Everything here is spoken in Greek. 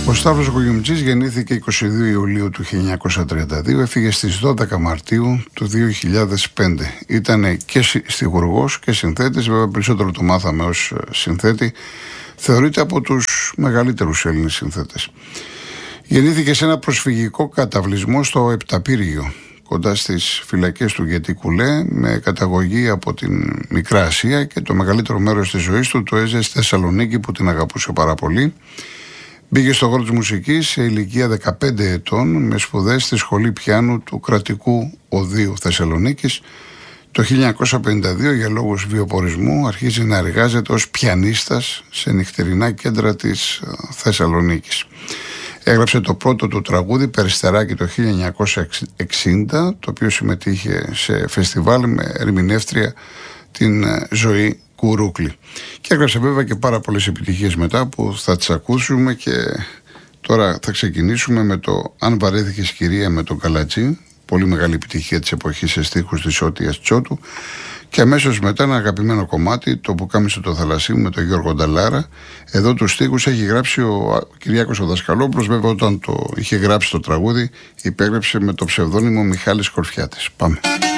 Ο Σταύρος Κογιουμτζής γεννήθηκε 22 Ιουλίου του 1932, έφυγε στις 12 Μαρτίου του 2005. Ήταν και στιχουργός και συνθέτης, βέβαια περισσότερο το μάθαμε ως συνθέτη. Θεωρείται από τους μεγαλύτερους Έλληνες συνθέτες. Γεννήθηκε σε ένα προσφυγικό καταβλισμό στο Επταπύργιο, κοντά στις φυλακές του Γετικουλέ, με καταγωγή από την Μικρά Ασία, και το μεγαλύτερο μέρος της ζωής του το έζησε στη Θεσσαλονίκη, που την αγαπούσε πάρα πολύ. Μπήκε στον χώρο της μουσικής σε ηλικία 15 ετών με σπουδές στη Σχολή Πιάνου του Κρατικού Οδείου Θεσσαλονίκης. Το 1952, για λόγους βιοπορισμού, αρχίζει να εργάζεται ως πιανίστας σε νυχτερινά κέντρα της Θεσσαλονίκης. Έγραψε το πρώτο του τραγούδι, Περιστεράκι, το 1960, το οποίο συμμετείχε σε φεστιβάλ με ερμηνεύτρια την Ζωή Κουρούκλη. Και έγραψε βέβαια και πάρα πολλές επιτυχίες μετά, που θα τις ακούσουμε, και τώρα θα ξεκινήσουμε με το «Αν βαρέθηκες κυρία» με τον Καλατζή, πολύ μεγάλη επιτυχία της εποχής σε στίχους της Ότιας Τσότου, και αμέσως μετά ένα αγαπημένο κομμάτι, το «Πουκάμισο το Θαλασσίου» με τον Γιώργο Νταλάρα. Εδώ τους στίχους έχει γράψει ο Κυριάκος ο Δασκαλόπουλος, βέβαια όταν το είχε γράψει το τραγούδι υπέγραψε με το ψευδόνυμο Μιχάλης Κορφιάτης. Πάμε.